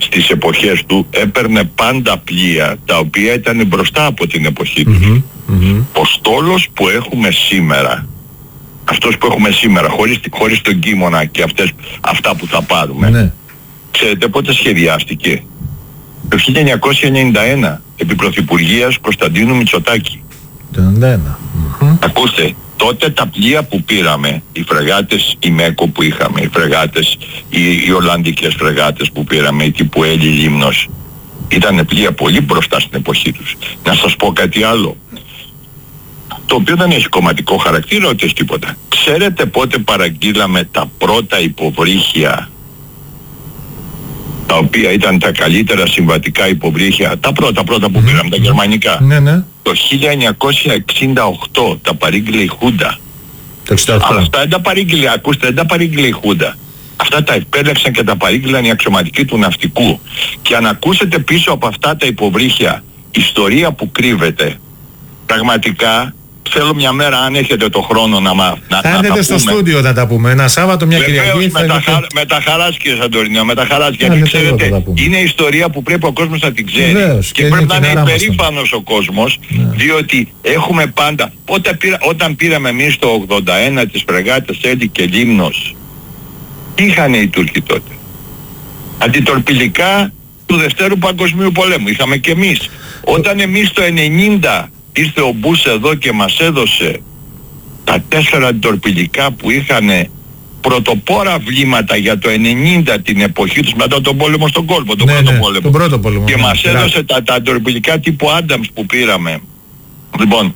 στις εποχές του έπαιρνε πάντα πλοία τα οποία ήταν μπροστά από την εποχή τους. Ο στόλος που έχουμε σήμερα, αυτός που έχουμε σήμερα, χωρίς τον Κίμωνα και αυτά που θα πάρουμε, ξέρετε πότε σχεδιάστηκε? Το 1991, επί Πρωθυπουργίας Κωνσταντίνου Μητσοτάκη. Το 1991. Ακούστε, τότε τα πλοία που πήραμε, οι φρεγάτες, οι ΜΕΚΟ που είχαμε, οι φρεγάτες, οι Ολλανδικές φρεγάτες που πήραμε, οι τύπου Έλλη Λίμνος, ήταν πλοία πολύ μπροστά στην εποχή τους. Να σας πω κάτι άλλο, το οποίο δεν έχει κομματικό χαρακτήρα, ούτε έχει τίποτα. Ξέρετε πότε παραγγείλαμε τα πρώτα υποβρύχια, τα οποία ήταν τα καλύτερα συμβατικά υποβρύχια, τα πρώτα που πήραμε, τα γερμανικά? Το 1968 τα παρήγγειλε η Χούντα. Αλλά αυτά δεν τα παρήγγειλε, ακούστε, δεν τα παρήγγειλε η Χούντα. Αυτά τα επέλεξαν και τα παρήγγειλαν οι αξιωματικοί του ναυτικού. Και αν ακούσετε πίσω από αυτά τα υποβρύχια ιστορία που κρύβεται, πραγματικά θέλω μια μέρα, αν έχετε το χρόνο, να έρθετε στο στούντιο να τα πούμε. Ένα Σάββατο, μια Κυριακή. Με τα χαράς, κύριε Σαντορινιό, με τα χαράς. Γιατί ξέρετε, είναι ιστορία που πρέπει ο κόσμος να την ξέρει. Βεβαίως, και πρέπει να είναι υπερήφανος ο κόσμος, διότι έχουμε πάντα. Όταν πήραμε εμείς το 81 τις φρεγάτες Έλλη και Λίμνος, τι είχαν οι Τούρκοι τότε? Αντιτορπιλικά του Δευτέρου Παγκοσμίου Πολέμου. Είχαμε και εμείς. Όταν εμείς το 90 ήρθε ο Μπούς εδώ και μας έδωσε τα 4 αντιτορπιλικά που είχαν πρωτοπόρα βλήματα για το 90, την εποχή τους μετά τον πόλεμο στον κόλπο, τον πρώτο πόλεμο. Και μας έδωσε τα αντιτορπιλικά τύπου Άνταμς που πήραμε. Λοιπόν,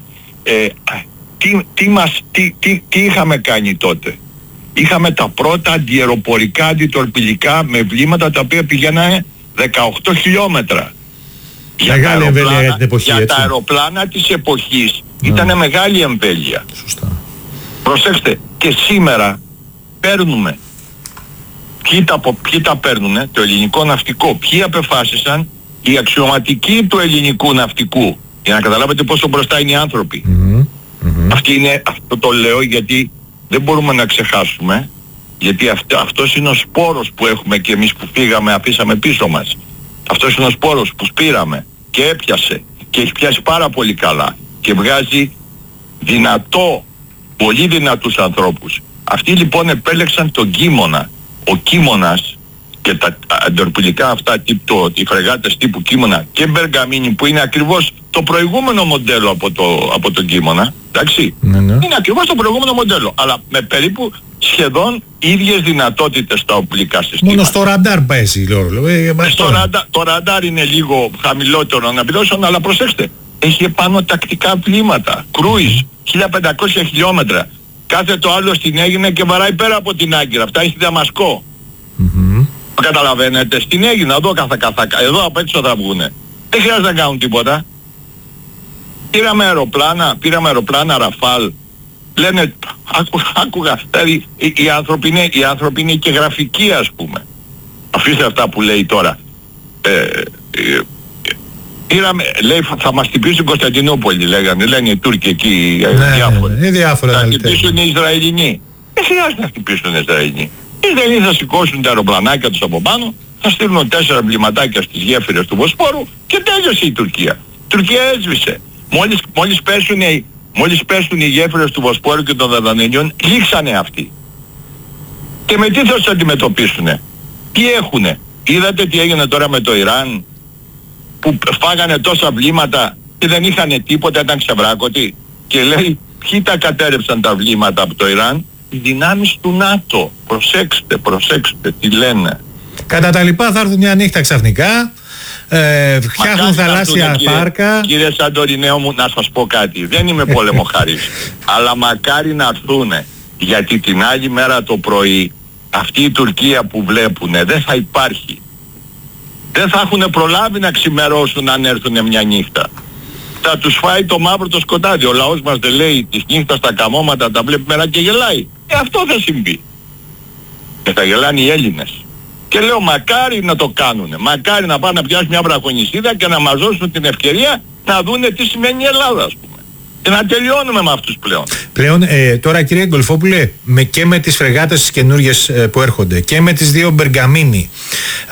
τι είχαμε κάνει τότε? Είχαμε τα πρώτα αντιεροπορικά αντιτορπιλικά με βλήματα τα οποία πηγαίνανε 18 χιλιόμετρα. Για τα αεροπλάνα της εποχής ήταν μεγάλη εμβέλεια. Σωστά. Προσέξτε, και σήμερα παίρνουμε, ποιοι τα παίρνουνε? Το ελληνικό ναυτικό. Ποιοι απεφάσισαν? Οι αξιωματικοί του ελληνικού ναυτικού. Για να καταλάβετε πόσο μπροστά είναι οι άνθρωποι. Αυτό το λέω γιατί δεν μπορούμε να ξεχάσουμε, γιατί αυτός είναι ο σπόρος που έχουμε και εμείς που φύγαμε, αφήσαμε πίσω μας. Αυτός είναι ο σπόρος που σπήραμε και έπιασε και έχει πιάσει πάρα πολύ καλά και βγάζει πολύ δυνατούς ανθρώπους. Αυτοί λοιπόν επέλεξαν τον Κίμωνα. Ο Κίμωνας και τα αντορπιλικά αυτά, οι φρεγάτες τύπου Κίμωνα και Μπεργαμίνη, που είναι ακριβώς το προηγούμενο μοντέλο από τον Κίμωνα, εντάξει, είναι ακριβώς το προηγούμενο μοντέλο, αλλά με περίπου σχεδόν ίδιες δυνατότητες στα οπλικά συστήματα. Μόνο στο ραντάρ παίζει, το ραντάρ είναι λίγο χαμηλότερο αναπηδώσεων, αλλά προσέξτε, έχει επάνω τακτικά πλήματα, κρούις, 1500 χιλιόμετρα. Κάθε το άλλο στην Αίγυπτο και βαράει πέρα από την Άγκυρα, φτάνει στη Δαμασκό. Καταλαβαίνετε, στην Αίγυπτο, εδώ απ' έξω θα βγουνε. Δεν χρειάζεται να κάνουν τίποτα. Πήραμε αεροπλάνα Ραφάλ. Λένε, άκουγα, δηλαδή οι άνθρωποι είναι και γραφικοί, ας πούμε. Αφήστε αυτά που λέει τώρα. Λέει θα μας χτυπήσουν Κωνσταντινούπολη, λένε οι Τούρκοι εκεί, διάφορα. Θα χτυπήσουν οι Ισραηλινοί. Δεν χρειάζεται να χτυπήσουν οι Ισραηλινοί. Οι Ισραηλινοί θα σηκώσουν τα αεροπλανάκια τους από πάνω, θα στείλουν 4 εμβληματάκια στις γέφυρες του Βοσπόρου και τέλειωσε η Τουρκία. Η Τουρκία έσβησε. Μόλις πέσουν οι γέφυρες του Βοσπόρου και των Δαρδανελιών, λήξανε αυτοί. Και με τι θα τους αντιμετωπίσουνε? Τι έχουνε? Είδατε τι έγινε τώρα με το Ιράν, που φάγανε τόσα βλήματα και δεν είχανε τίποτα, ήταν ξεβράκωτοι. Και λέει, ποιοι τα κατέρευσαν τα βλήματα από το Ιράν? Οι δυνάμεις του ΝΑΤΟ. Προσέξτε τι λένε. Κατά τα λοιπά θα έρθουν μια νύχτα ξαφνικά, φτιάχνουν θαλάσσια πάρκα. Κύριε Σαντορινέο μου, να σας πω κάτι. Δεν είμαι πολεμοχαρής, αλλά μακάρι να έρθουνε. Γιατί την άλλη μέρα το πρωί αυτή η Τουρκία που βλέπουνε δεν θα υπάρχει. Δεν θα έχουν προλάβει να ξημερώσουν αν έρθουνε μια νύχτα. Θα τους φάει το μαύρο το σκοτάδι. Ο λαός μας δεν λέει της νύχτας τα καμώματα τα βλέπει μέρα και γελάει. Αυτό θα συμβεί. Και θα γελάνε οι Έλληνες. Και λέω μακάρι να το κάνουνε. Μακάρι να πάνε να πιάσουν μια βραχονισίδα και να μας δώσουν την ευκαιρία να δούνε τι σημαίνει η Ελλάδα, ας πούμε. Και να τελειώνουμε με αυτούς πλέον. Τώρα κύριε Γκολφόπουλε, και με τις φρεγάτες τις καινούργιες που έρχονται και με τις 2 Μπεργαμίνι,